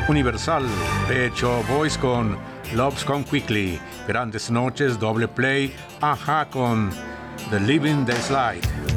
Universal, Pet Shop Boys con Loves Come Quickly, Grandes Noches, Doble Play, Aja con The Living the Slide.